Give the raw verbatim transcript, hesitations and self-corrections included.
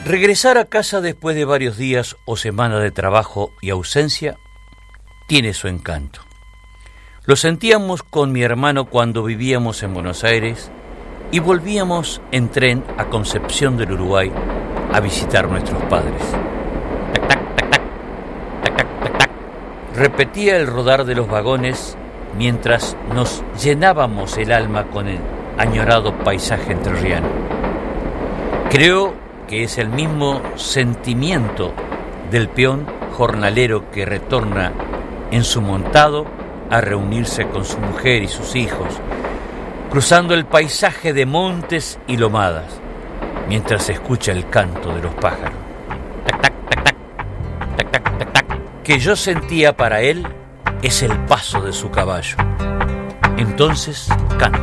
Regresar a casa después de varios días o semanas de trabajo y ausencia tiene su encanto. Lo sentíamos con mi hermano cuando vivíamos en Buenos Aires y volvíamos en tren a Concepción del Uruguay a visitar a nuestros padres. Tac, tac, tac, tac, tac, tac, tac, tac. Repetía el rodar de los vagones mientras nos llenábamos el alma con el añorado paisaje entrerriano. Creo que es el mismo sentimiento del peón jornalero que retorna en su montado a reunirse con su mujer y sus hijos, cruzando el paisaje de montes y lomadas, mientras escucha el canto de los pájaros. Tac, tac, tac, tac, tac, tac, tac, tac, que yo sentía para él es el paso de su caballo. Entonces canto.